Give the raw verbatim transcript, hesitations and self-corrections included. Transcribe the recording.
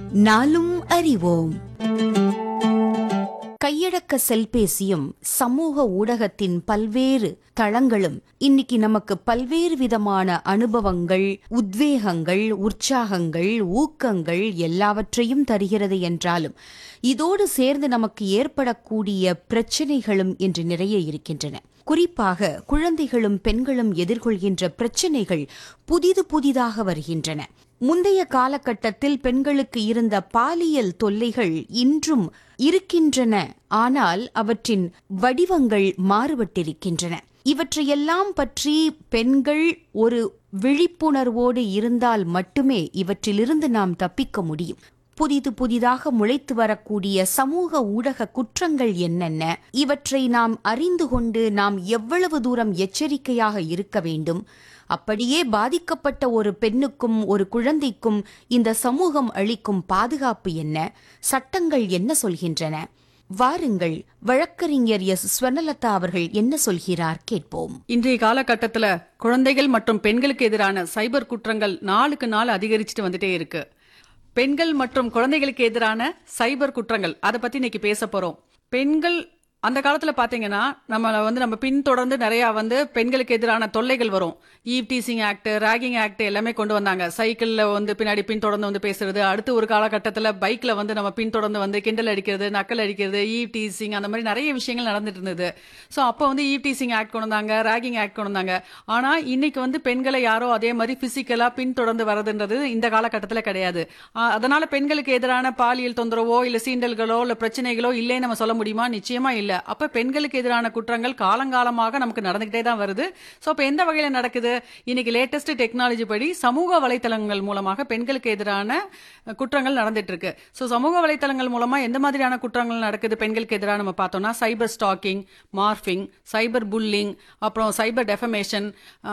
நாளும் அறிவோம். கையடக்க செல்பேசியும் சமூக ஊடகத்தின் பல்வேறு தளங்களும் இன்னைக்கு நமக்கு பல்வேறு விதமான அனுபவங்கள், உத்வேகங்கள், உற்சாகங்கள், ஊக்கங்கள் எல்லாவற்றையும் தருகிறது என்றாலும் இதோடு சேர்ந்து நமக்கு ஏற்படக்கூடிய பிரச்சனைகளும் இன்று நிறைய இருக்கின்றன. குறிப்பாக குழந்தைகளும் பெண்களும் எதிர்கொள்கின்ற பிரச்சனைகள் புதிது புதிதாக வருகின்றன. முந்தைய காலகட்டத்தில் பெண்களுக்கு இருந்த பாலியல் தொல்லைகள் இன்றும் இருக்கின்றன, ஆனால் அவற்றின் வடிவங்கள் மாறுபட்டிருக்கின்றன. இவற்றையெல்லாம் பற்றி பெண்கள் ஒரு விழிப்புணர்வோடு இருந்தால் மட்டுமே இவற்றிலிருந்து நாம் தப்பிக்க முடியும். புதிது புதிதாக முளைத்து வரக்கூடிய சமூக ஊடக குற்றங்கள் என்னென்ன, இவற்றை நாம் அறிந்து கொண்டு நாம் எவ்வளவு தூரம் எச்சரிக்கையாக இருக்க வேண்டும், அப்படியே பாதிக்கப்பட்ட ஒரு பெண்ணுக்கும் ஒரு குழந்தைக்கும் இந்த சமூகம் அளிக்கும் பாதுகாப்பு என்ன, சட்டங்கள் என்ன சொல்கின்றன? வாருங்கள், வழக்கறிஞர் எஸ் ஸ்வர்ணலதா அவர்கள் என்ன சொல்கிறார் கேட்போம். இன்றைய காலகட்டத்துல குழந்தைகள் மற்றும் பெண்களுக்கு எதிரான சைபர் குற்றங்கள் நாளுக்கு நாள் அதிகரிச்சுட்டு வந்துட்டே இருக்கு. பெண்கள் மற்றும் குழந்தைகளுக்கு எதிரான சைபர் குற்றங்கள் அதை பத்தி இன்னைக்கு பேச போறோம். பெண்கள் அந்த காலத்துல பாத்தீங்கன்னா நம்மள வந்து நம்ம பின்தொடர்ந்து நிறைய வந்து பெண்களுக்கு எதிரான தொல்லைகள் வரும். Eve teasing act, ragging act எல்லாமே கொண்டு வந்தாங்க. சைக்கிள்ல வந்து பின்னாடி பின்தொடர்ந்து வந்து பேசுறது, அடுத்து ஒரு காலகட்டத்துல பைக்ல வந்து நம்ம பின்தொடர்ந்து வந்து கிண்டல் அடிக்கிறது, நக்கல் அடிக்கிறது, ஈவ் டீசிங், அந்த மாதிரி நிறைய விஷயங்கள் நடந்துட்டு இருந்தது. ஸோ அப்போ வந்து ஈவ் டீசிங் ஆக்ட் கொண்டு வந்தாங்க, ராகிங் ஆக்ட் கொண்டு வந்தாங்க. ஆனா இன்னைக்கு வந்து பெண்களை யாரோ அதே மாதிரி பிசிக்கலா பின்தொடர்ந்து வரதுன்றது இந்த காலகட்டத்துல கிடையாது. அதனால பெண்களுக்கு எதிரான பாலியல் தொந்தரவோ இல்ல சீண்டல்களோ இல்ல பிரச்சனைகளோ இல்லைன்னு நம்ம சொல்ல முடியுமா? நிச்சயமா இல்ல. அப்ப பெண்களுக்கு எதிரான குற்றங்கள் காலங்காலமாக நமக்கு நடந்துகிட்டே தான் வருது. சோ இப்ப எந்த வகையில நடக்குது? இன்னைக்கு லேட்டஸ்ட் டெக்னாலஜி படி சமூக வலைத்தளங்கள் மூலமாக பெண்களுக்கு எதிரான குற்றங்கள் நடந்துட்டு இருக்கு. சோ சமூக வலைத்தளங்கள் மூலமா எந்த மாதிரியான குற்றங்கள் நடக்குது பெண்களுக்கு எதிராக நம்ம பார்த்தோம்னா, சைபர் ஸ்டாக்கிங், மார்பிங், சைபர் புல்லிங், அப்புறம் சைபர் டெஃபமேஷன்,